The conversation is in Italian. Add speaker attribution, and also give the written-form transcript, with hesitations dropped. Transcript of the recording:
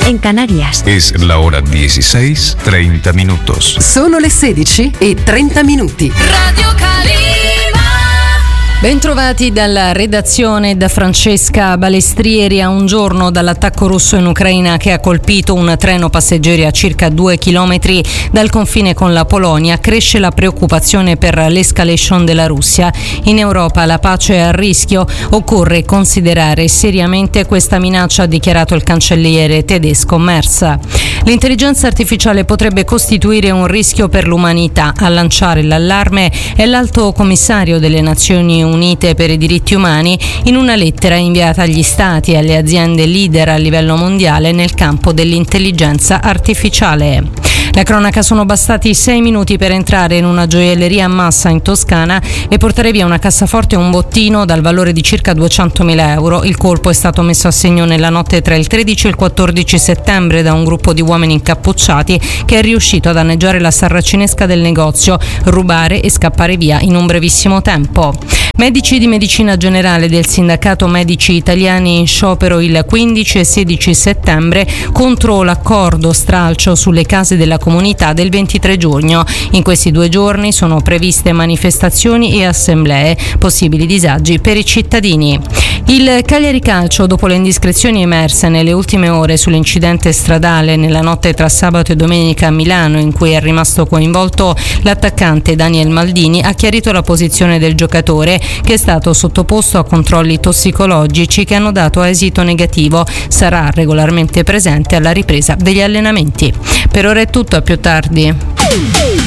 Speaker 1: en Canarias.
Speaker 2: Es la hora 16:30 minutos.
Speaker 3: Sono le 16:30.
Speaker 4: Radio Calima.
Speaker 5: Bentrovati dalla redazione da Francesca Balestrieri. A un giorno dall'attacco russo in Ucraina che ha colpito un treno passeggeri a circa 2 chilometri dal confine con la Polonia, cresce la preoccupazione per l'escalation della Russia. In Europa la pace è a rischio, occorre considerare seriamente questa minaccia, ha dichiarato il cancelliere tedesco Merz. L'intelligenza artificiale potrebbe costituire un rischio per l'umanità. A lanciare l'allarme è l'Alto Commissario delle Nazioni Unite per i diritti umani in una lettera inviata agli stati e alle aziende leader a livello mondiale nel campo dell'intelligenza artificiale. La cronaca: sono bastati 6 minuti per entrare in una gioielleria a Massa in Toscana e portare via una cassaforte e un bottino dal valore di circa 200.000 euro. Il colpo è stato messo a segno nella notte tra il 13 e il 14 settembre da un gruppo di uomini incappucciati che è riuscito a danneggiare la saracinesca del negozio, rubare e scappare via in un brevissimo tempo. Medici di medicina generale del sindacato Medici Italiani in sciopero il 15 e 16 settembre contro l'accordo stralcio sulle case della comunità del 23 giugno. In questi 2 giorni sono previste manifestazioni e assemblee, possibili disagi per i cittadini. Il Cagliari Calcio, dopo le indiscrezioni emerse nelle ultime ore sull'incidente stradale nella notte tra sabato e domenica a Milano, in cui è rimasto coinvolto l'attaccante Daniel Maldini, ha chiarito la posizione del giocatore, che è stato sottoposto a controlli tossicologici che hanno dato esito negativo. Sarà regolarmente presente alla ripresa degli allenamenti. Per ora è tutto, a più tardi.